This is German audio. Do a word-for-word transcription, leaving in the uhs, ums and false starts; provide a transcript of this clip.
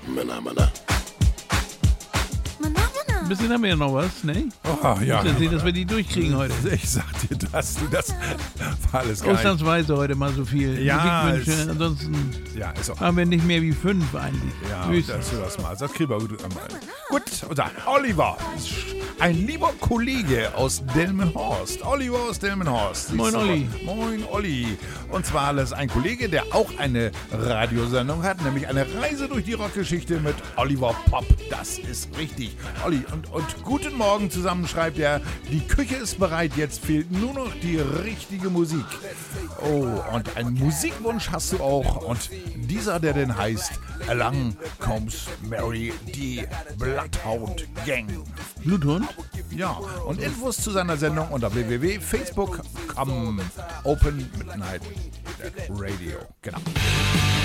Männer, Männer. Ein bisschen haben wir ja noch was, ne? Oh, ja. Ich sehe, dass wir die durchkriegen heute. Ich sag dir das, das war alles geil. Ausnahmsweise heute mal so viel Ja, Musikwünsche. es- Ansonsten Ja, ist auch. haben wir nicht mehr wie fünf eigentlich. Ja, Höchstens. das, das mal. Das kriegen wir gut. Gut, unser Oliver, ein lieber Kollege aus Delmenhorst. Oliver aus Delmenhorst. Siehst Moin, du? Olli. Moin, Olli. Und zwar ist ein Kollege, der auch eine Radiosendung hat, nämlich eine Reise durch die Rockgeschichte mit Oliver Pop. Das ist richtig. Olli, und, und guten Morgen zusammen schreibt er, die Küche ist bereit, jetzt fehlt nur noch die richtige Musik. Oh, und einen Musikwunsch hast du auch. Und dieser, der denn heißt, Along Comes Mary, die Bloodhound Gang. Bluthund? Ja, und Infos zu seiner Sendung unter w w w punkt facebook punkt com Open Midnight Radio. Genau.